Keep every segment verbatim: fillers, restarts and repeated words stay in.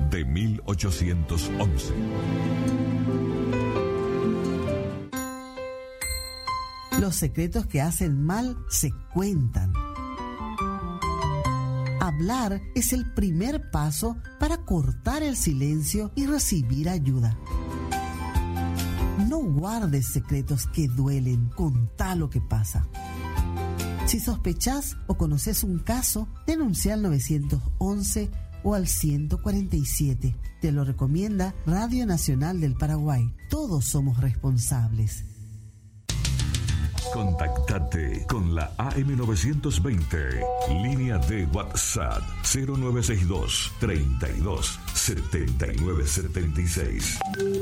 de mil ochocientos once. Los secretos que hacen mal se cuentan. Hablar es el primer paso para cortar el silencio y recibir ayuda. No guardes secretos que duelen, contá lo que pasa. Si sospechás o conoces un caso, denuncia al nueve once o al ciento cuarenta y siete. Te lo recomienda Radio Nacional del Paraguay. Todos somos responsables. Contactate con la A M novecientos veinte, línea de WhatsApp cero nueve seis dos, treinta y dos, setenta y nueve setenta y seis.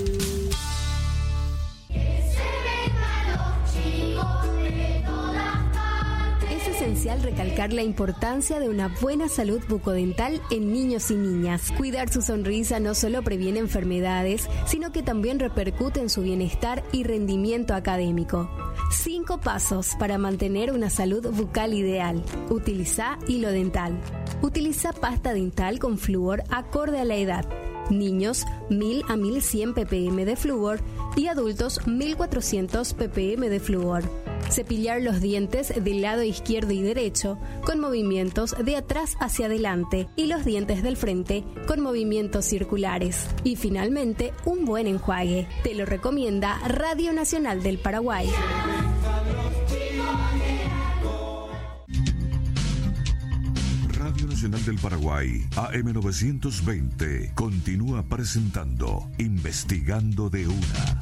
Es esencial recalcar la importancia de una buena salud bucodental en niños y niñas. Cuidar su sonrisa no solo previene enfermedades, sino que también repercute en su bienestar y rendimiento académico. Cinco pasos para mantener una salud bucal ideal. Utiliza hilo dental. Utiliza pasta dental con flúor acorde a la edad. Niños, mil a mil cien ppm de flúor y adultos, mil cuatrocientos ppm de flúor. Cepillar los dientes del lado izquierdo y derecho con movimientos de atrás hacia adelante y los dientes del frente con movimientos circulares. Y finalmente, un buen enjuague. Te lo recomienda Radio Nacional del Paraguay. Radio Nacional del Paraguay, A M novecientos veinte, continúa presentando Investigando de una.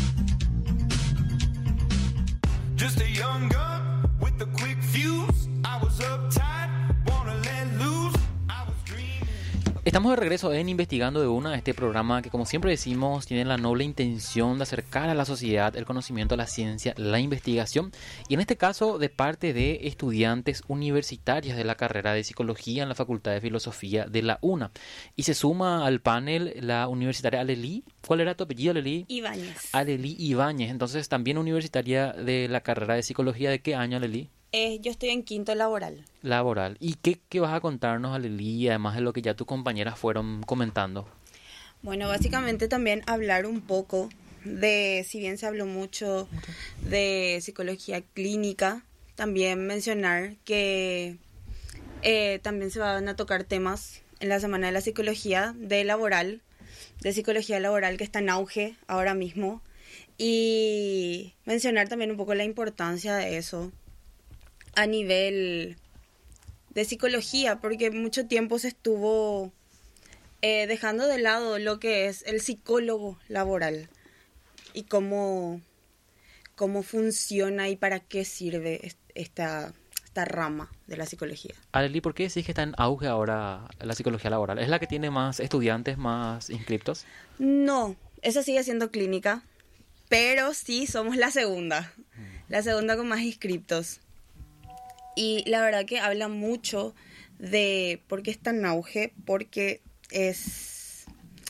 Just a young gun with a quick fuse. I was uptight, wanna let loose. I was dreaming. Estamos de regreso en Investigando de una, este programa que, como siempre decimos, tiene la noble intención de acercar a la sociedad el conocimiento, la ciencia, la investigación, y en este caso de parte de estudiantes universitarias de la carrera de Psicología en la Facultad de Filosofía de la UNA. Y se suma al panel la universitaria Alelí. ¿Cuál era tu apellido, Alelí? Ibáñez. Alelí Ibáñez. Entonces, también universitaria de la carrera de Psicología. ¿De qué año, Alelí? Eh, yo estoy en quinto laboral. Laboral. ¿Y qué, qué vas a contarnos, Alelí, además de lo que ya tus compañeras fueron comentando? Bueno, básicamente también hablar un poco de, si bien se habló mucho de psicología clínica, también mencionar que eh, también se van a tocar temas en la Semana de la Psicología de laboral, de psicología laboral, que está en auge ahora mismo, y mencionar también un poco la importancia de eso a nivel de psicología, porque mucho tiempo se estuvo eh, dejando de lado lo que es el psicólogo laboral y cómo, cómo funciona y para qué sirve esta, esta rama de la psicología. Alelí, ¿por qué decís que está en auge ahora la psicología laboral? ¿Es la que tiene más estudiantes, más inscriptos? No, esa sigue siendo clínica, pero sí somos la segunda, la segunda con más inscriptos. Y la verdad que habla mucho de por qué está en auge, porque es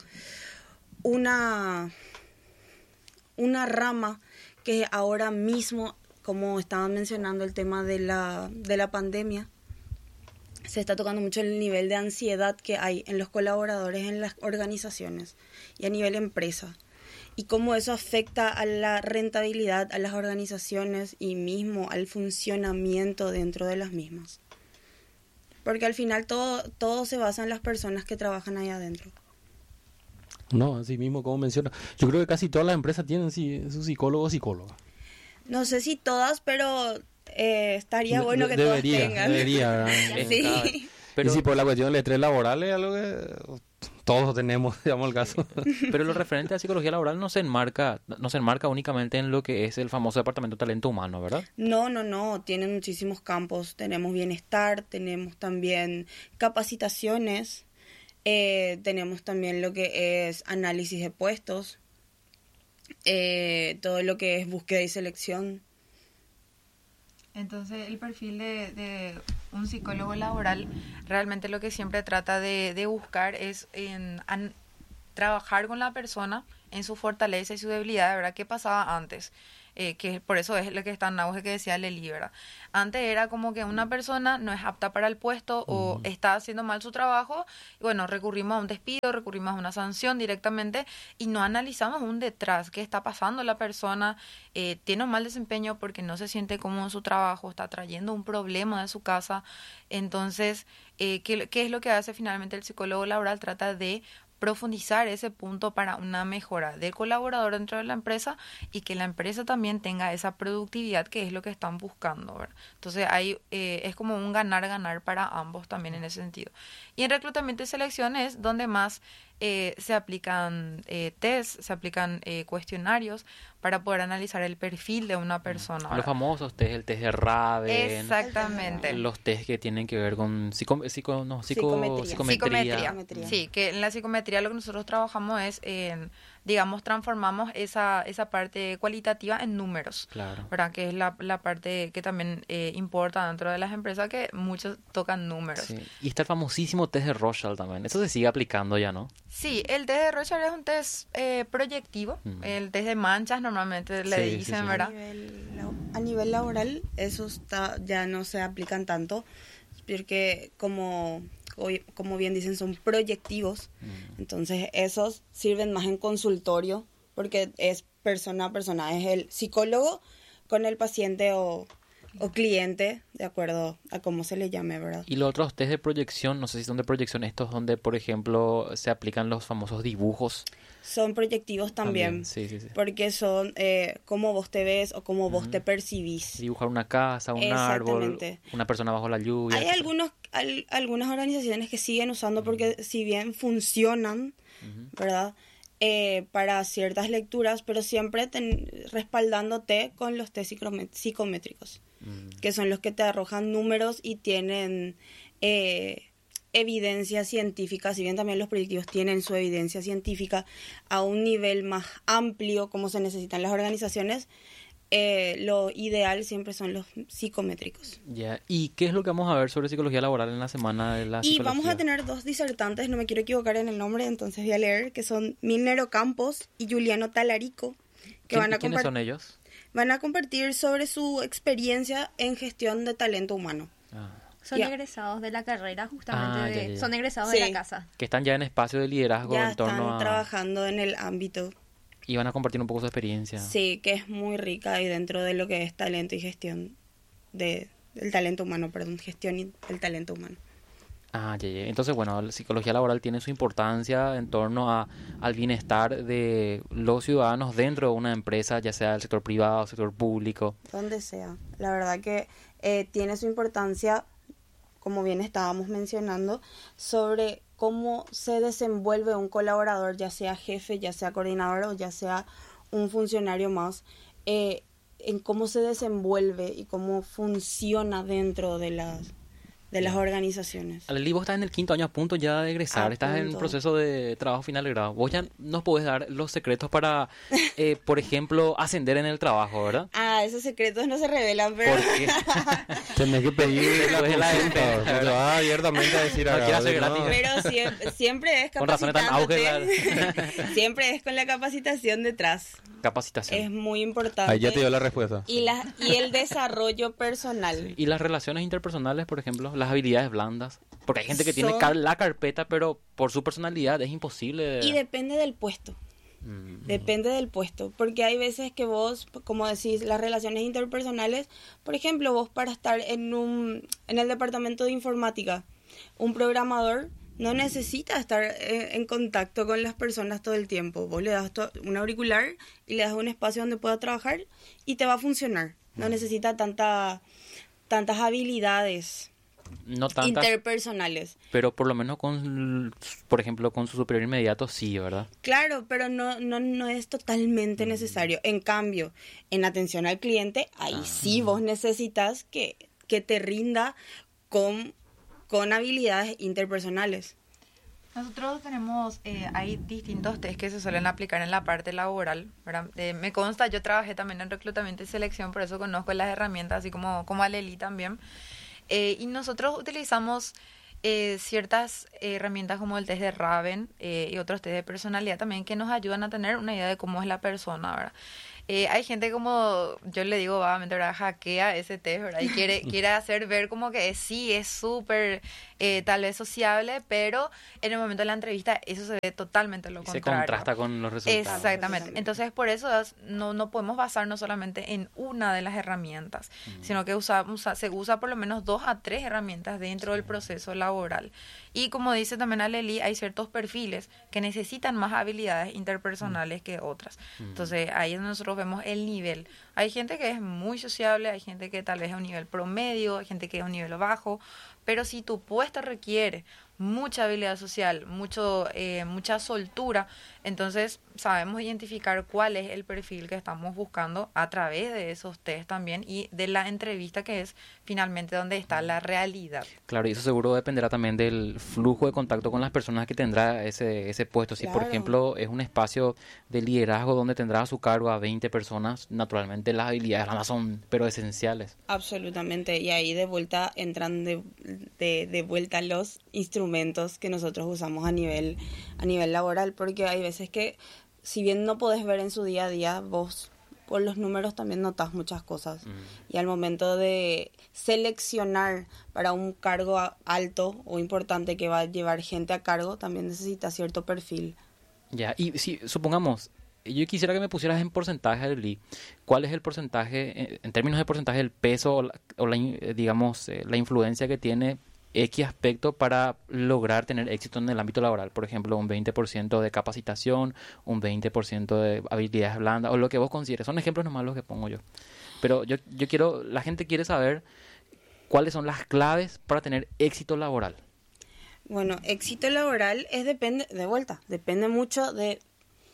una, una rama que ahora mismo, como estaban mencionando el tema de la, de la pandemia, se está tocando mucho el nivel de ansiedad que hay en los colaboradores, en las organizaciones y a nivel empresa. Y cómo eso afecta a la rentabilidad, a las organizaciones y mismo al funcionamiento dentro de las mismas. Porque al final todo, todo se basa en las personas que trabajan ahí adentro. No, así mismo como menciona. Yo creo que casi todas las empresas tienen sí, su psicólogo o psicóloga. No sé si todas, pero eh, estaría De, bueno que debería, todas tengan. Debería, ¿verdad? Sí. Pero, y si por la cuestión del estrés laboral es algo que todos tenemos, digamos el caso. Pero lo referente a psicología laboral no se enmarca, no se enmarca únicamente en lo que es el famoso departamento de talento humano, ¿verdad? No, no, no, tienen muchísimos campos. Tenemos bienestar, tenemos también capacitaciones, eh, tenemos también lo que es análisis de puestos, eh, todo lo que es búsqueda y selección. Entonces, el perfil de, de un psicólogo laboral realmente lo que siempre trata de, de buscar es en, an, trabajar con la persona en su fortaleza y su debilidad, ¿verdad? ¿Qué pasaba antes? Eh, que por eso es lo que está en auge que decía Leli, ¿verdad? Antes era como que una persona no es apta para el puesto o Mm. está haciendo mal su trabajo, y bueno, recurrimos a un despido, recurrimos a una sanción directamente y no analizamos un detrás, qué está pasando la persona, eh, tiene un mal desempeño porque no se siente cómodo en su trabajo, está trayendo un problema de su casa. Entonces, eh, ¿qué, qué es lo que hace finalmente el psicólogo laboral? Trata de profundizar ese punto para una mejora del colaborador dentro de la empresa y que la empresa también tenga esa productividad que es lo que están buscando, ¿verdad? Entonces hay, eh, es como un ganar-ganar para ambos también en ese sentido. Y en reclutamiento y selección es donde más eh, se aplican eh, test, se aplican eh, cuestionarios para poder analizar el perfil de una persona, Los ¿verdad? famosos test, el test de Raven, Exactamente. los test que tienen que ver con psico, psico, no, psico- Psicometría. psicometría. Psicometría. Sí, que en la psicometría lo que nosotros trabajamos es, en, digamos, transformamos esa, esa parte cualitativa en números, Claro. ¿verdad? Que es la, la parte que también eh, importa dentro de las empresas, que muchos tocan números. Sí. Y está el famosísimo test de Rorschach también. Eso se sigue aplicando ya, ¿no? Sí, el test de Rorschach es un test eh, proyectivo, Mm. el test de manchas normalmente le Sí, sí, dicen, sí. A ¿verdad? nivel, lau- a nivel laboral, eso está, ya no se aplican tanto, porque como, hoy- como bien dicen, son proyectivos. Entonces, esos sirven más en consultorio, porque es persona a persona, es el psicólogo con el paciente o, o cliente, de acuerdo a cómo se le llame, ¿verdad? Y los otros test de proyección, no sé si son de proyección estos donde, por ejemplo, se aplican los famosos dibujos. Son proyectivos también, Sí, sí, sí. porque son eh, cómo vos te ves o cómo vos te percibís. Dibujar una casa, un árbol, Exactamente. una persona bajo la lluvia. Hay etcétera. algunos, al- algunas organizaciones que siguen usando porque si bien funcionan, ¿verdad? Eh, para ciertas lecturas, pero siempre ten- respaldándote con los test psicome- psicométricos, que son los que te arrojan números y tienen eh, evidencia científica, si bien también los proyectivos tienen su evidencia científica a un nivel más amplio como se necesitan las organizaciones. Eh, lo ideal siempre son los psicométricos. Ya. ¿Y qué es lo que vamos a ver sobre psicología laboral en la semana de la Y psicología? vamos a tener dos disertantes, no me quiero equivocar en el nombre, entonces voy a leer, que son Milner Campos y Juliano Talarico, que ¿Quién- van a, ¿Quiénes compar- son ellos? van a compartir sobre su experiencia en gestión de talento humano. Ah, Son Ya. egresados de la carrera, justamente. Ah, de- ya, ya, ya. Son egresados Sí. de la casa. que están ya en espacio de liderazgo Ya en torno están a... trabajando en el ámbito, Y van a compartir un poco su experiencia. sí, que es muy rica y dentro de lo que es talento y gestión de, del talento humano, perdón, gestión y- del talento humano. Ah, ya, ya. Entonces, bueno, la psicología laboral tiene su importancia en torno a, al bienestar de los ciudadanos dentro de una empresa, ya sea del sector privado, sector público. Donde sea. La verdad que eh, tiene su importancia, como bien estábamos mencionando, sobre cómo se desenvuelve un colaborador, ya sea jefe, ya sea coordinador o ya sea un funcionario más, eh, en cómo se desenvuelve y cómo funciona dentro de las, de las organizaciones. Aleli, vos estás en el quinto año a punto ya de egresar, A estás en punto. proceso de trabajo final de grado. Vos ya nos podés dar los secretos para, eh, por ejemplo, ascender en el trabajo, ¿verdad? Ah, esos secretos no se revelan, pero... Porque Tenés que pedir la Después de la consulta, gente, no te vas abiertamente a decir No acá, quiere hacer de- gratis. Pero siempre, siempre es Con razón está en auge capacitándote. Siempre es con la capacitación detrás. capacitación. Es muy importante. Ahí ya te dio la respuesta. Y, la, y el desarrollo personal. Y las relaciones interpersonales, por ejemplo, las habilidades blandas. Porque hay gente que tiene Son- car- la carpeta, pero por su personalidad es imposible. Y depende del puesto. Mm. Depende del puesto. Porque hay veces que vos, como decís, las relaciones interpersonales, por ejemplo, vos para estar en un en el departamento de informática, un programador no necesita estar eh, en contacto con las personas todo el tiempo. Vos le das to- un auricular y le das un espacio donde pueda trabajar y te va a funcionar. No necesita tanta tantas habilidades No tantas, interpersonales. pero por lo menos con, por ejemplo, con su superior inmediato sí, ¿verdad? Claro, pero no, no, no es totalmente necesario. En cambio, en atención al cliente, ahí sí vos necesitas que, que te rinda con, con habilidades interpersonales. Nosotros tenemos, eh, hay distintos test que se suelen aplicar en la parte laboral, ¿verdad? Eh, me consta, yo trabajé también en reclutamiento y selección, por eso conozco las herramientas, así como, como Aleli también. Eh, y nosotros utilizamos eh, ciertas herramientas como el test de Raven eh, y otros test de personalidad también que nos ayudan a tener una idea de cómo es la persona, ¿verdad? Eh, hay gente como, yo le digo vagamente, ¿verdad? Hackea ese test, ¿verdad? Y quiere, quiere hacer ver como que sí, es súper eh, tal vez sociable, pero en el momento de la entrevista eso se ve totalmente lo Y se contrario. contrasta con los resultados. Exactamente. Entonces, por eso es- no, no podemos basarnos solamente en una de las herramientas, sino que usa, usa- se usa por lo menos dos a tres herramientas dentro del proceso laboral. Y como dice también Aleli, hay ciertos perfiles que necesitan más habilidades interpersonales que otras. Entonces, ahí es donde nosotros vemos el nivel. Hay gente que es muy sociable, hay gente que tal vez es un nivel promedio, hay gente que es un nivel bajo, pero si tu puesto requiere mucha habilidad social, mucho, eh, mucha soltura, entonces sabemos identificar cuál es el perfil que estamos buscando a través de esos test también y de la entrevista, que es finalmente donde está la realidad. Claro, y eso seguro dependerá también del flujo de contacto con las personas que tendrá ese, ese puesto. Si, por Claro. ejemplo, es un espacio de liderazgo donde tendrá a su cargo a veinte personas, naturalmente las habilidades blandas son, pero esenciales. Absolutamente, y ahí de vuelta entran de, de, de vuelta los instrumentos que nosotros usamos a nivel, a nivel laboral, porque hay veces que si bien no podés ver en su día a día, vos por los números también notás muchas cosas. Y al momento de seleccionar para un cargo a- alto o importante que va a llevar gente a cargo, también necesita cierto perfil. Ya, y si supongamos, yo quisiera que me pusieras en porcentaje, Arely, ¿cuál es el porcentaje, eh, en términos de porcentaje, el peso o, la, o la in- eh, digamos, eh, la influencia que tiene X aspecto para lograr tener éxito en el ámbito laboral? Por ejemplo, un veinte por ciento de capacitación, un veinte por ciento de habilidades blandas, o lo que vos consideres. Son ejemplos nomás los que pongo yo. Pero yo, yo quiero, la gente quiere saber cuáles son las claves para tener éxito laboral. Bueno, éxito laboral es depende, de vuelta, depende mucho de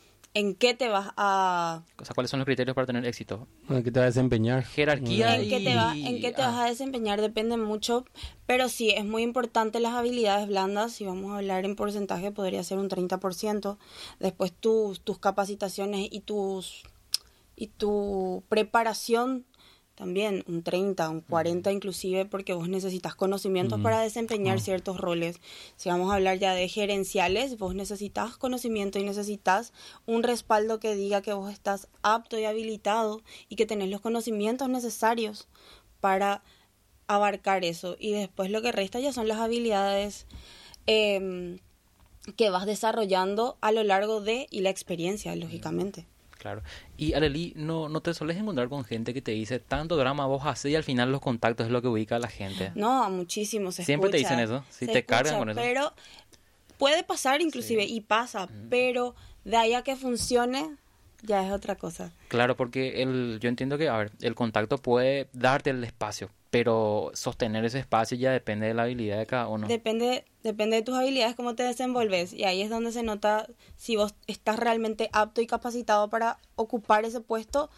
en qué te vas a O sea, ¿cuáles son los criterios para tener éxito? ¿En qué te va a desempeñar? Jerarquía en qué te, va- y- en qué te ah. vas a desempeñar depende mucho, pero sí, es muy importante las habilidades blandas. Si vamos a hablar en porcentaje, podría ser un treinta por ciento. Después tus, tus capacitaciones y tus y tu preparación también un treinta, un cuarenta inclusive, porque vos necesitas conocimientos para desempeñar ciertos roles. Si vamos a hablar ya de gerenciales, vos necesitas conocimiento y necesitas un respaldo que diga que vos estás apto y habilitado y que tenés los conocimientos necesarios para abarcar eso. Y después lo que resta ya son las habilidades eh, que vas desarrollando a lo largo de, y la experiencia, lógicamente. Claro. Y Arely, ¿no, no te sueles encontrar con gente que te dice tanto drama vos haces y al final los contactos es lo que ubica a la gente? No, muchísimo se Siempre te escucha, dicen eso, sí, se te escucha, cargan con eso. Pero puede pasar inclusive, y pasa, pero de ahí a que funcione, ya es otra cosa. Claro, porque el, yo entiendo que, a ver, el contacto puede darte el espacio, pero sostener ese espacio ya depende de la habilidad de cada uno. Depende, depende de tus habilidades, cómo te desenvolves, y ahí es donde se nota si vos estás realmente apto y capacitado para ocupar ese puesto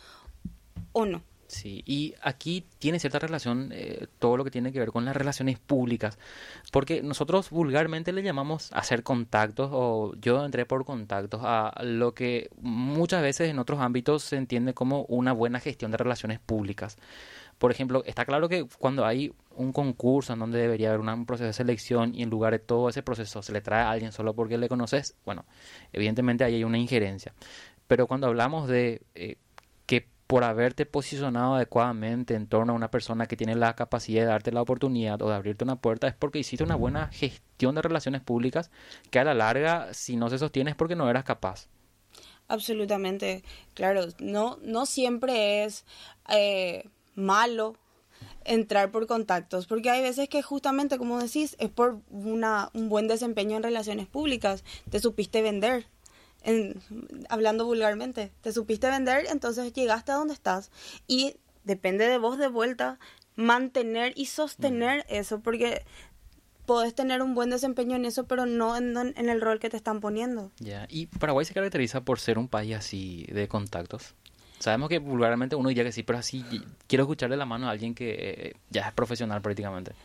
o no. Sí, y aquí tiene cierta relación eh, todo lo que tiene que ver con las relaciones públicas, porque nosotros vulgarmente le llamamos hacer contactos, o yo entré por contactos, a lo que muchas veces en otros ámbitos se entiende como una buena gestión de relaciones públicas. Por ejemplo, está claro que cuando hay un concurso en donde debería haber una- un proceso de selección y en lugar de todo ese proceso se le trae a alguien solo porque le conoces, bueno, evidentemente ahí hay una injerencia. Pero cuando hablamos de eh, que por haberte posicionado adecuadamente en torno a una persona que tiene la capacidad de darte la oportunidad o de abrirte una puerta, es porque hiciste una buena gestión de relaciones públicas que a la larga, si no se sostiene, es porque no eras capaz. Absolutamente, claro, no, no siempre es eh, malo entrar por contactos, porque hay veces que justamente, como decís, es por una, un buen desempeño en relaciones públicas, te supiste vender, en, hablando vulgarmente, te supiste vender, entonces llegaste a donde estás, y depende de vos de vuelta mantener y sostener mm. eso, porque podés tener un buen desempeño en eso, pero no en, en el rol que te están poniendo. Ya, y Paraguay se caracteriza por ser un país así de contactos. Sabemos que vulgarmente uno diría que sí, pero así quiero escucharle la mano a alguien que eh, ya es profesional prácticamente.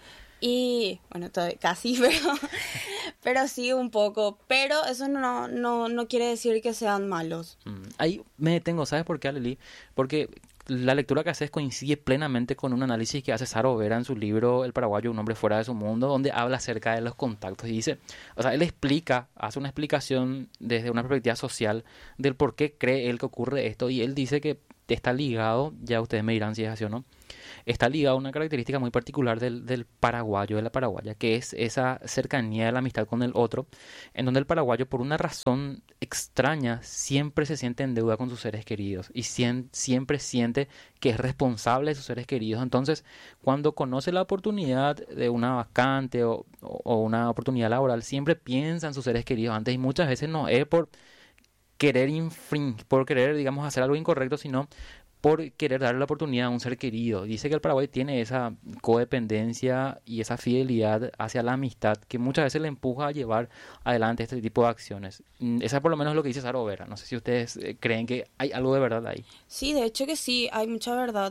Y bueno, todavía casi, pero, pero sí un poco. Pero eso no, no, no quiere decir que sean malos. Mm, Ahí me detengo, ¿sabes por qué, Aleli? Porque la lectura que haces coincide plenamente con un análisis que hace Saro Vera en su libro El paraguayo, un hombre fuera de su mundo, donde habla acerca de los contactos y dice, o sea, él explica, hace una explicación desde una perspectiva social del por qué cree él que ocurre esto, y él dice que está ligado, ya ustedes me dirán si es así o no, está ligado a una característica muy particular del, del paraguayo, de la paraguaya, que es esa cercanía de la amistad con el otro, en donde el paraguayo, por una razón extraña, siempre se siente en deuda con sus seres queridos y sien- siempre siente que es responsable de sus seres queridos. Entonces, cuando conoce la oportunidad de una vacante o, o- o una oportunidad laboral, siempre piensa en sus seres queridos antes, y muchas veces no es por querer infring, por querer, digamos, hacer algo incorrecto, sino por querer darle la oportunidad a un ser querido. Dice que el Paraguay tiene esa codependencia y esa fidelidad hacia la amistad que muchas veces le empuja a llevar adelante este tipo de acciones. Mm, Esa es por lo menos lo que dice Saro Vera. No sé si ustedes eh, creen que hay algo de verdad ahí. Sí, de hecho que sí, hay mucha verdad.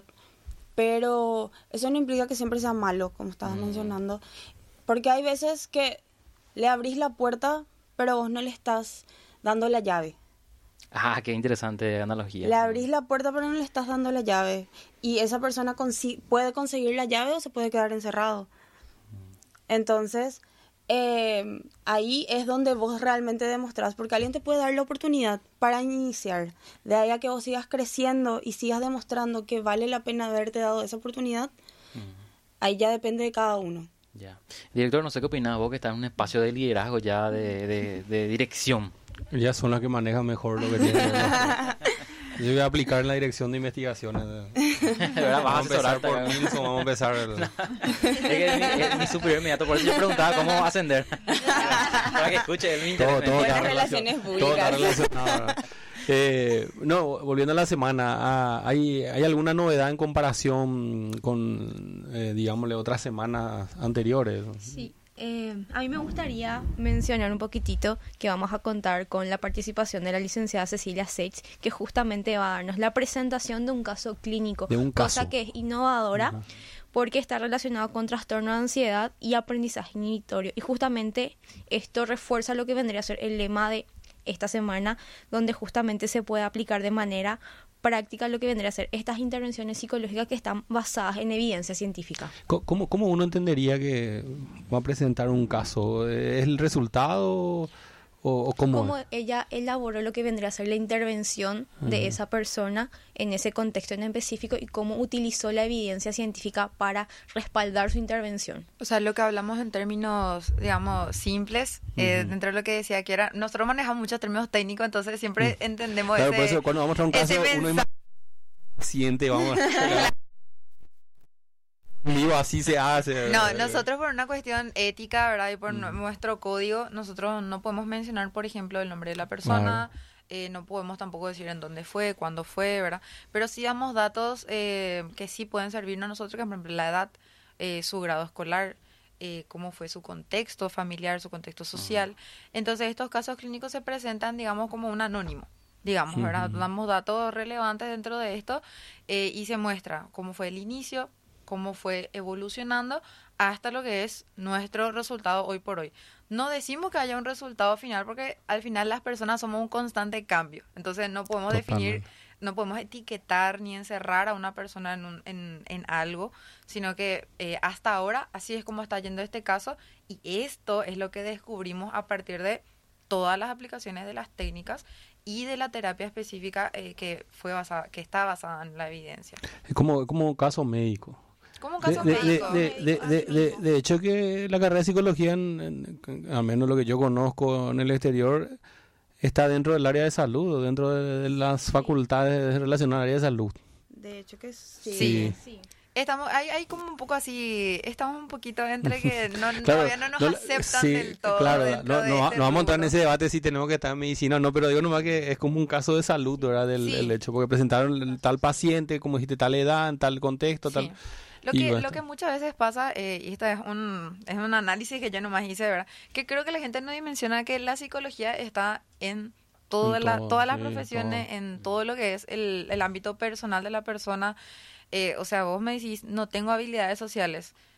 Pero eso no implica que siempre sea malo, como estabas mencionando. Porque hay veces que le abrís la puerta, pero vos no le estás dando la llave. Ah, qué interesante analogía. Le abrís la puerta, pero no le estás dando la llave. Y esa persona consi- puede conseguir la llave o se puede quedar encerrado. Entonces, eh, ahí es donde vos realmente demostrás, porque alguien te puede dar la oportunidad para iniciar. De ahí a que vos sigas creciendo y sigas demostrando que vale la pena haberte dado esa oportunidad, ahí ya depende de cada uno. Ya. Director, no sé qué opinás vos, que estás en un espacio de liderazgo ya, de, de, de dirección. Ellas son las que manejan mejor lo que tienen. Yo voy a aplicar en la dirección de investigaciones. ¿Verdad? Vas a Vamos a empezar asesorarte. por acá. Nilsson, vamos a empezar. El... Es que es mi, es mi superior inmediato, por eso yo preguntaba cómo ascender. Para que escuche, él me Todo, interesa. todo Buenas está relaciones relacion- todo está públicas. relacionado, ¿verdad? Eh, no, volviendo a la semana, ah, ¿hay, ¿hay alguna novedad en comparación con, eh, digámosle, otras semanas anteriores? Sí, eh, a mí me gustaría mencionar un poquitito que vamos a contar con la participación de la licenciada Cecilia Seitz, que justamente va a darnos la presentación de un caso clínico, De un cosa caso. que es innovadora. Ajá. Porque está relacionado con trastorno de ansiedad y aprendizaje inhibitorio. Y justamente esto refuerza lo que vendría a ser el lema de esta semana, donde justamente se puede aplicar de manera práctica lo que vendría a ser estas intervenciones psicológicas que están basadas en evidencia científica. Co- ¿Cómo, ¿Cómo uno entendería que va a presentar un caso? ¿Es el resultado o, o cómo? Cómo ella elaboró lo que vendría a ser la intervención de Ujú. esa persona en ese contexto en específico y cómo utilizó la evidencia científica para respaldar su intervención. O sea, lo que hablamos en términos, digamos, simples, eh, Ujú. dentro de lo que decía que era, nosotros manejamos muchos términos técnicos, entonces siempre entendemos Claro, por ese, eso cuando vamos a un caso, ese uno mensaje. imagina paciente, vamos a... Digo, así se hace. No, nosotros por una cuestión ética, ¿verdad? Y por Mm. nu- nuestro código, nosotros no podemos mencionar, por ejemplo, el nombre de la persona, eh, no podemos tampoco decir en dónde fue, cuándo fue, ¿verdad? Pero sí damos datos eh, que sí pueden servirnos a nosotros, que por ejemplo la edad, eh, su grado escolar, eh, cómo fue su contexto familiar, su contexto social. Entonces estos casos clínicos se presentan, digamos, como un anónimo. Digamos, ¿verdad? Ujú. Damos datos relevantes dentro de esto eh, y se muestra cómo fue el inicio, cómo fue evolucionando hasta lo que es nuestro resultado hoy por hoy. No decimos que haya un resultado final porque al final las personas somos un constante cambio. Entonces no podemos definir, Totalmente. no podemos etiquetar ni encerrar a una persona en, un- en, en algo, sino que eh, hasta ahora así es como está yendo este caso y esto es lo que descubrimos a partir de todas las aplicaciones de las técnicas y de la terapia específica eh, que fue basada, que está basada en la evidencia. Es como, como un caso médico. Como un De, caso de, de, médico. de, de, de, de- de hecho que la carrera de psicología, en, en- al menos lo que yo conozco en el exterior, está dentro del área de salud, o dentro de, de las facultades relacionadas al área de salud. De hecho que sí. Sí. Sí. Estamos, hay, hay como un poco así, estamos un poquito entre que no, Claro, todavía no nos no, aceptan sí, del todo. claro, dentro no, de no, va- este no vamos a entrar en rubro. ese debate si tenemos que estar en medicina o no, pero digo nomás que es como un caso de salud, ¿verdad? Del Sí. el hecho, porque presentaron el tal paciente, como dijiste, tal edad, en tal contexto, Sí. tal... Lo y que, bueno. lo que muchas veces pasa, eh, y esto es un, es un análisis que yo nomás hice, ¿verdad? Que creo que la gente no dimensiona que la psicología está en toda En la, todo, todas las sí, profesiones, todo. en todo lo que es el, el ámbito personal de la persona. Eh, o sea, vos me decís, no tengo habilidades sociales.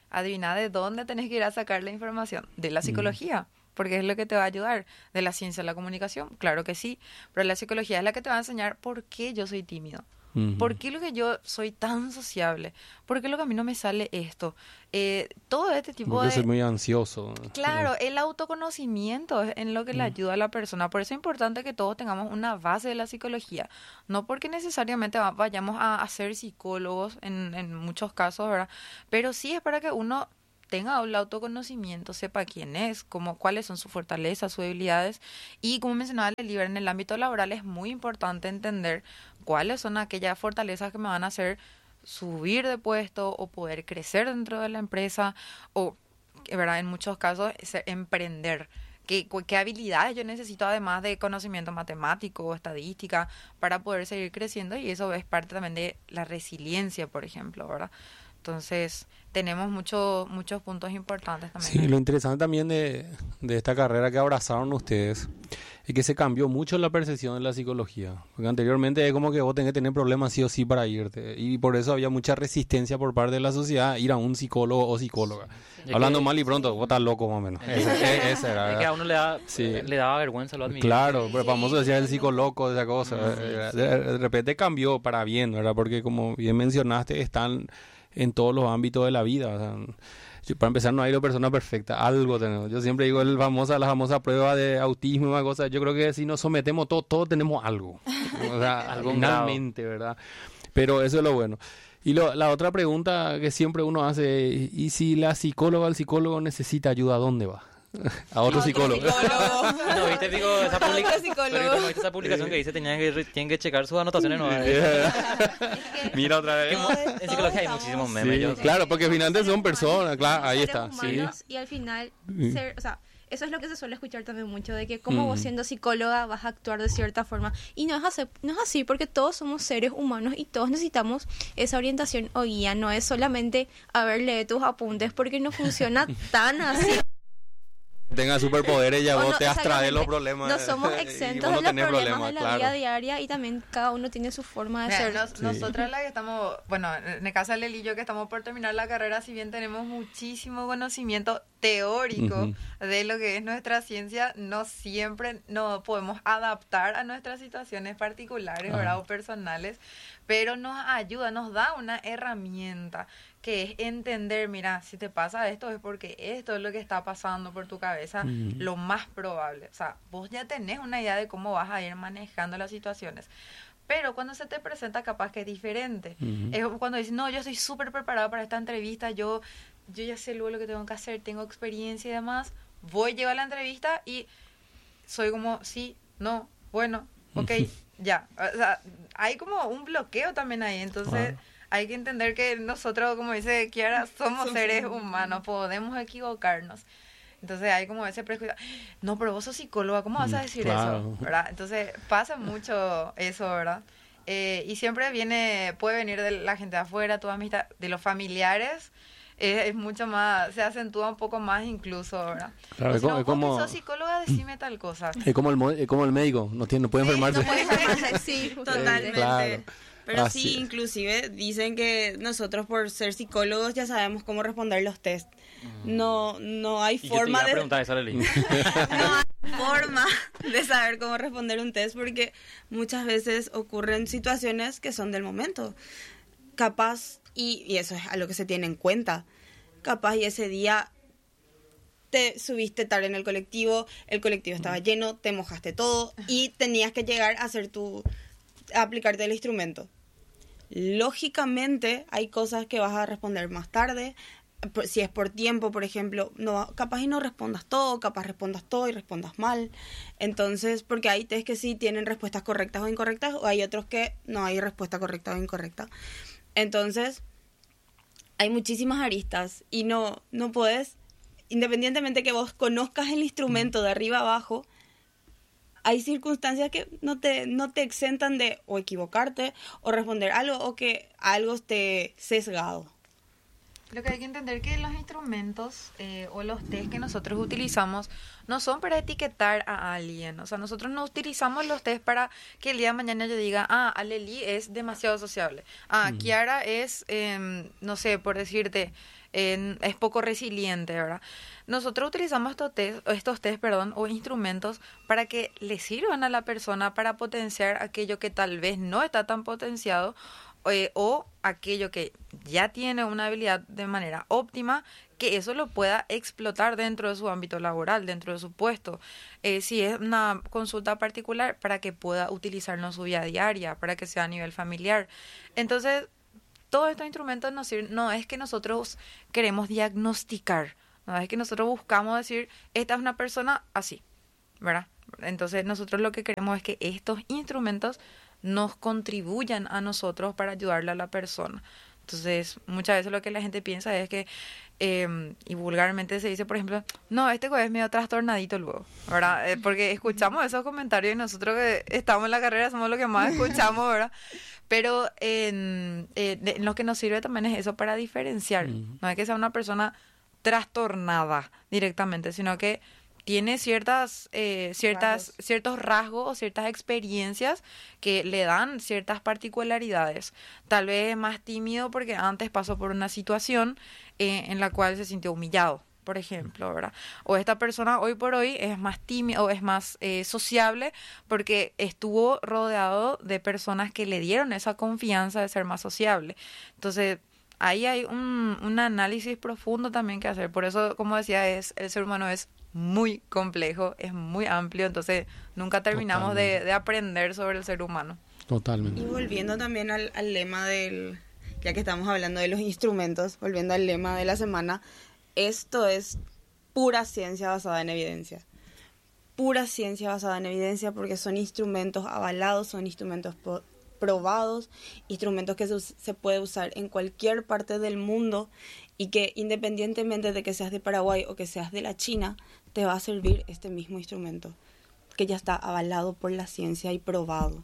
adivina de dónde tenés que ir a sacar la información. De la psicología. Porque es lo que te va a ayudar. De la ciencia de la comunicación, claro que sí. Pero la psicología es la que te va a enseñar por qué yo soy tímido. Uh-huh. ¿Por qué lo que yo soy tan sociable? ¿Por qué lo que a mí no me sale esto? Eh, todo este tipo Porque de... soy muy ansioso. Claro, el autoconocimiento es en lo que le ayuda a la persona. Por eso es importante que todos tengamos una base de la psicología. No porque necesariamente vayamos a, a ser psicólogos en, en muchos casos, ¿verdad? Pero sí es para que uno tenga el autoconocimiento, sepa quién es, cómo, cuáles son sus fortalezas, sus debilidades. Y como mencionaba Lely, en el ámbito laboral es muy importante entender cuáles son aquellas fortalezas que me van a hacer subir de puesto o poder crecer dentro de la empresa o, ¿verdad?, en muchos casos, emprender. ¿Qué, qué habilidades yo necesito además de conocimiento matemático o estadística para poder seguir creciendo? Y eso es parte también de la resiliencia, por ejemplo, ¿verdad? Entonces, tenemos muchos muchos puntos importantes también. Sí, lo interesante también de, de esta carrera que abrazaron ustedes es que se cambió mucho la percepción de la psicología. Porque anteriormente es como que vos tenés que tener problemas sí o sí para irte. Y por eso había mucha resistencia por parte de la sociedad a ir a un psicólogo o psicóloga. Sí. Hablando que, mal y pronto, sí. Vos estás loco más o menos. Ese, ese era, es que a uno le, da, sí. le daba vergüenza lo admitir. Claro, pero famoso decía el psicoloco, esa cosa. Sí, sí. De, de repente cambió para bien, ¿verdad? Porque como bien mencionaste, están en todos los ámbitos de la vida. O sea, yo, para empezar, no hay persona perfecta, algo tenemos. Yo siempre digo el famosa, la famosa prueba de autismo y una cosa. Yo creo que si nos sometemos todos, todos tenemos algo. O sea, algo finalmente, ¿verdad? Pero eso es lo bueno. Y lo, la otra pregunta que siempre uno hace, ¿y si la psicóloga o el psicólogo necesita ayuda, a dónde va? A otro, otro psicólogo. psicólogo. No, viste, digo, esa, publica... pero, ¿no viste esa publicación que dice tenían que, tienen que checar sus anotaciones? No, mira otra vez. En psicología hay muchísimos memes. Sí, yo, claro, porque finalmente son personas, claro, ahí está. Sí. Y al final, ser, o sea, eso es lo que se suele escuchar también mucho, de que como mm. vos siendo psicóloga vas a actuar de cierta forma. Y no es, así, no es así, porque todos somos seres humanos y todos necesitamos esa orientación o guía. No es solamente, a ver, lee tus apuntes, porque no funciona tan así. Tenga superpoderes, ya vos no, te abstraes los problemas. No somos exentos de los problemas, problemas de la claro. vida diaria y también cada uno tiene su forma de Mira, ser. Nos, sí. Nosotras las que estamos, bueno, en el caso de Lely y yo que estamos por terminar la carrera, si bien tenemos muchísimo conocimiento teórico uh-huh. de lo que es nuestra ciencia, no siempre nos podemos adaptar a nuestras situaciones particulares, uh-huh. ¿verdad? O personales, pero nos ayuda, nos da una herramienta que es entender, mira, si te pasa esto es porque esto es lo que está pasando por tu cabeza, uh-huh. lo más probable. O sea, vos ya tenés una idea de cómo vas a ir manejando las situaciones. Pero cuando se te presenta capaz que es diferente. Uh-huh. Es cuando dices, no, yo estoy súper preparado para esta entrevista, yo, yo ya sé luego lo que tengo que hacer, tengo experiencia y demás, voy, llego a la entrevista y soy como, sí, no, bueno, ok, uh-huh. ya. O sea, hay como un bloqueo también ahí, entonces... Uh-huh. Hay que entender que nosotros, como dice Kiara, somos seres humanos, podemos equivocarnos. Entonces hay como ese prejuicio, no, pero vos sos psicóloga, ¿cómo vas a decir claro. eso? ¿Verdad? Entonces pasa mucho eso, ¿verdad? Eh, y siempre viene, puede venir de la gente de afuera, tu amistad, de los familiares, eh, es mucho más, se acentúa un poco más incluso, ¿verdad? Claro, si no, es como, sos psicóloga, decime tal cosa. Es como el, es como el médico, no, tiene, no puede sí, enfermarse. No puede enfermarse, sí, totalmente. Claro. Pero Así sí, es. inclusive dicen que nosotros por ser psicólogos ya sabemos cómo responder los test. No no hay y forma yo te iba a de preguntar esa, Lely. No hay forma de saber cómo responder un test porque muchas veces ocurren situaciones que son del momento. Capaz y, y eso es a lo que se tiene en cuenta. Capaz y ese día te subiste tarde en el colectivo, el colectivo estaba lleno, te mojaste todo y tenías que llegar a hacer tu a aplicarte el instrumento. Lógicamente hay cosas que vas a responder más tarde. Si es por tiempo, por ejemplo, no, capaz y no respondas todo, capaz respondas todo y respondas mal. Entonces, porque hay test que sí tienen respuestas correctas o incorrectas, o hay otros que no hay respuesta correcta o incorrecta. Entonces, hay muchísimas aristas y no, no puedes, independientemente que vos conozcas el instrumento de arriba a abajo, hay circunstancias que no te, no te exentan de o equivocarte o responder algo o que algo esté sesgado. Lo que hay que entender que los instrumentos eh, o los test que nosotros utilizamos no son para etiquetar a alguien. O sea, nosotros no utilizamos los test para que el día de mañana yo diga, ah, Lely es demasiado sociable. Ah, mm. Kiara es, eh, no sé, por decirte, eh, es poco resiliente, ¿verdad? Nosotros utilizamos estos test, estos test, perdón, o instrumentos para que le sirvan a la persona para potenciar aquello que tal vez no está tan potenciado, eh, o aquello que ya tiene una habilidad de manera óptima, que eso lo pueda explotar dentro de su ámbito laboral, dentro de su puesto. Eh, si es una consulta particular, para que pueda utilizarlo en su vida diaria, para que sea a nivel familiar. Entonces, todos estos instrumentos nos sirven, no es que nosotros queremos diagnosticar, no es que nosotros buscamos decir, esta es una persona así, ¿verdad? Entonces, nosotros lo que queremos es que estos instrumentos nos contribuyan a nosotros para ayudarle a la persona. Entonces, muchas veces lo que la gente piensa es que, eh, y vulgarmente se dice, por ejemplo, no, este es medio trastornadito luego, ¿verdad? Eh, porque escuchamos esos comentarios y nosotros que estamos en la carrera somos los que más escuchamos, ¿verdad? Pero en, eh, de, lo que nos sirve también es eso para diferenciar. Uh-huh. No es que sea una persona trastornada directamente, sino que tiene ciertas, eh, ciertas, rasgos. ciertos rasgos o ciertas experiencias que le dan ciertas particularidades. Tal vez es más tímido porque antes pasó por una situación eh, en la cual se sintió humillado, por ejemplo, ¿verdad? O esta persona hoy por hoy es más tímida o es más eh, sociable porque estuvo rodeado de personas que le dieron esa confianza de ser más sociable. Entonces, ahí hay un, un análisis profundo también que hacer. Por eso, como decía, es el ser humano es muy complejo, es muy amplio, entonces nunca terminamos de, de aprender sobre el ser humano. Totalmente. Y volviendo también al, al lema del, ya que estamos hablando de los instrumentos, volviendo al lema de la semana, esto es pura ciencia basada en evidencia. Pura ciencia basada en evidencia porque son instrumentos avalados, son instrumentos po- probados, instrumentos que se, se puede usar en cualquier parte del mundo y que independientemente de que seas de Paraguay o que seas de la China, te va a servir este mismo instrumento, que ya está avalado por la ciencia y probado.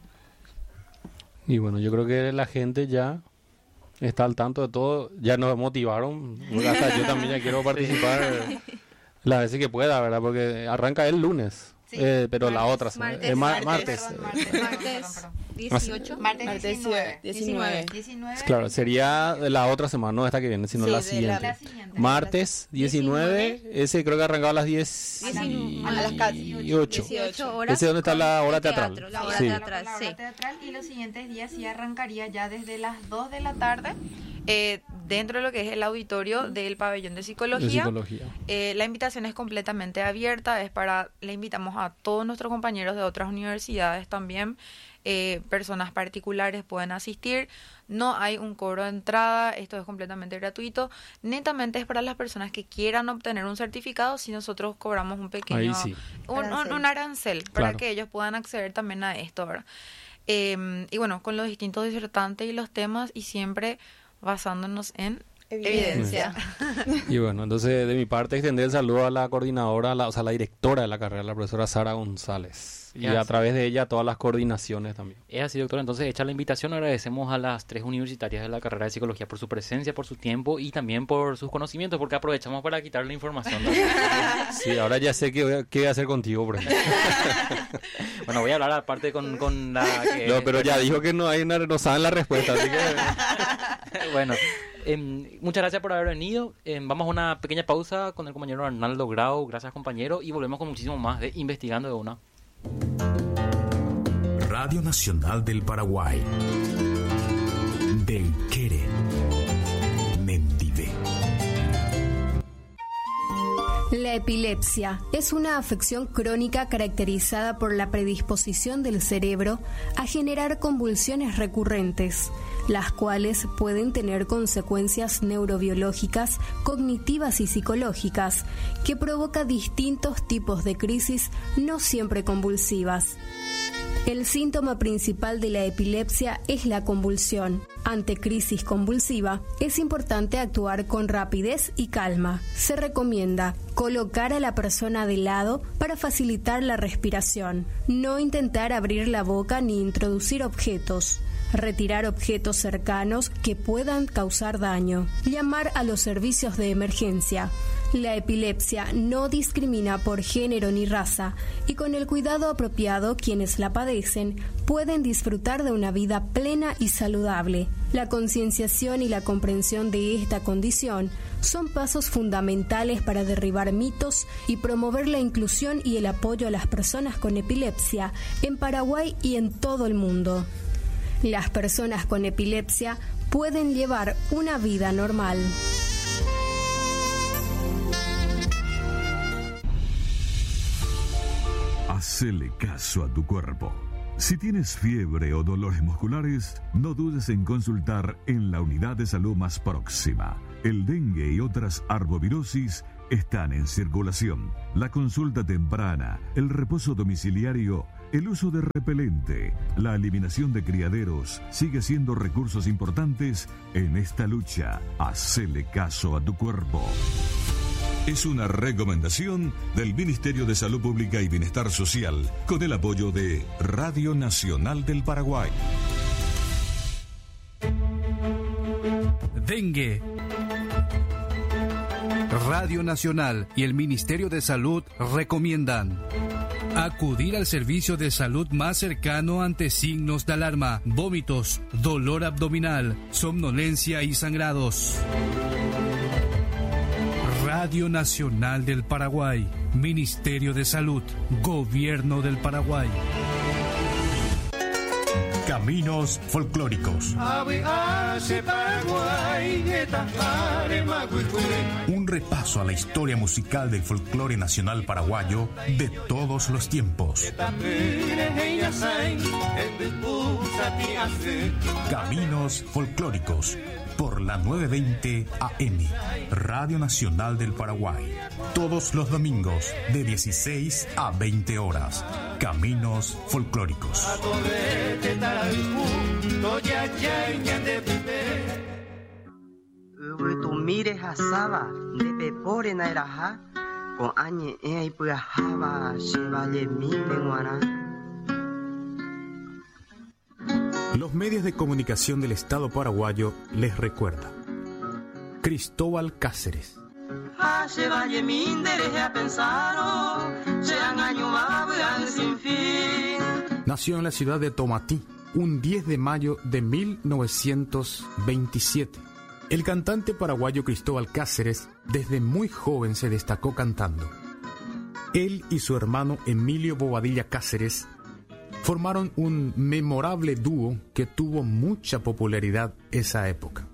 Y bueno, yo creo que la gente ya está al tanto de todo, ya nos motivaron, hasta yo también ya quiero participar las veces que pueda, ¿verdad? Porque arranca el lunes. Sí, eh, pero martes, la otra semana, martes, eh, ma- martes, martes, perdón, martes, martes dieciocho, martes diecinueve, diecinueve, diecinueve. Claro, sería la otra semana, no esta que viene, sino sí, la, siguiente. La, la siguiente. Martes diecinueve, ese creo que arrancaba a las diez y ocho. horas. Ese es donde está la hora teatral. Teatro, la hora sí. teatral, la hora sí. teatral, y los siguientes días sí arrancaría ya desde las dos de la tarde. Eh, dentro de lo que es el auditorio del pabellón de psicología, de psicología. Eh, la invitación es completamente abierta, es para, le invitamos a todos nuestros compañeros de otras universidades también, eh, personas particulares pueden asistir, no hay un cobro de entrada, esto es completamente gratuito, netamente es para las personas que quieran obtener un certificado, si nosotros cobramos un pequeño, sí. un, un, un arancel, Claro. para que ellos puedan acceder también a esto, ¿verdad? Eh, y bueno, con los distintos disertantes y los temas, y siempre basándonos en evidencia. Y bueno, entonces de mi parte extender el saludo a la coordinadora, la, o sea, la directora de la carrera, la profesora Sara González. Y Yes. a través de ella todas las coordinaciones también. Es así, doctor. Entonces, hecha la invitación, agradecemos a las tres universitarias de la carrera de psicología por su presencia, por su tiempo y también por sus conocimientos, porque aprovechamos para quitar la información. Sí, ahora ya sé qué voy a, qué voy a hacer contigo, por ejemplo. Bueno, voy a hablar aparte con, con la... Que, No, pero ya dijo que no hay una, no saben la respuesta, así que... Bueno, eh, muchas gracias por haber venido. Eh, vamos a una pequeña pausa con el compañero Arnaldo Grau. Gracias, compañero. Y volvemos con muchísimo más de Investigando de Una. Radio Nacional del Paraguay. Del Quere. Mendive. La epilepsia es una afección crónica caracterizada por la predisposición del cerebro a generar convulsiones recurrentes, las cuales pueden tener consecuencias neurobiológicas, cognitivas y psicológicas, que provoca distintos tipos de crisis no siempre convulsivas. El síntoma principal de la epilepsia es la convulsión. Ante crisis convulsiva, es importante actuar con rapidez y calma. Se recomienda colocar a la persona de lado para facilitar la respiración. No intentar abrir la boca ni introducir objetos. Retirar objetos cercanos que puedan causar daño. Llamar a los servicios de emergencia. La epilepsia no discrimina por género ni raza y con el cuidado apropiado quienes la padecen pueden disfrutar de una vida plena y saludable. La concienciación y la comprensión de esta condición son pasos fundamentales para derribar mitos y promover la inclusión y el apoyo a las personas con epilepsia en Paraguay y en todo el mundo. Las personas con epilepsia pueden llevar una vida normal. Hacele caso a tu cuerpo. Si tienes fiebre o dolores musculares, no dudes en consultar en la unidad de salud más próxima. El dengue y otras arbovirosis están en circulación. La consulta temprana, el reposo domiciliario, el uso de repelente, la eliminación de criaderos sigue siendo recursos importantes en esta lucha. Hacele caso a tu cuerpo. Es una recomendación del Ministerio de Salud Pública y Bienestar Social con el apoyo de Radio Nacional del Paraguay. Dengue. Radio Nacional y el Ministerio de Salud recomiendan acudir al servicio de salud más cercano ante signos de alarma, vómitos, dolor abdominal, somnolencia y sangrados. Radio Nacional del Paraguay, Ministerio de Salud, Gobierno del Paraguay. Caminos folclóricos. Un repaso a la historia musical del folclore nacional paraguayo de todos los tiempos. Caminos folclóricos por la nueve veinte A M, Radio Nacional del Paraguay. Todos los domingos de dieciséis a veinte horas. Caminos folclóricos. Los medios de comunicación del Estado paraguayo les recuerdan. Cristóbal Cáceres. Nació en la ciudad de Tomatí un diez de mayo de mil novecientos veintisiete. El cantante paraguayo Cristóbal Cáceres desde muy joven se destacó cantando. Él y su hermano Emilio Bobadilla Cáceres formaron un memorable dúo que tuvo mucha popularidad esa época.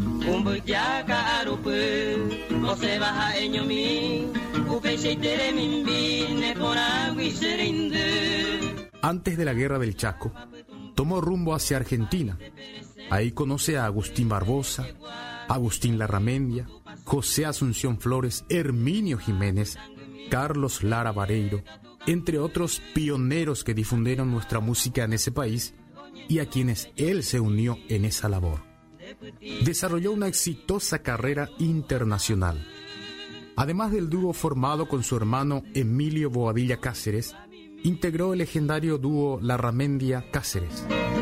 Antes de la Guerra del Chaco, tomó rumbo hacia Argentina. Ahí conoce a Agustín Barbosa, Agustín Larramendia, José Asunción Flores, Herminio Jiménez, Carlos Lara Vareiro, entre otros pioneros que difundieron nuestra música en ese país y a quienes él se unió en esa labor. Desarrolló una exitosa carrera internacional. Además del dúo formado con su hermano Emilio Bobadilla Cáceres, integró el legendario dúo Larramendia Cáceres.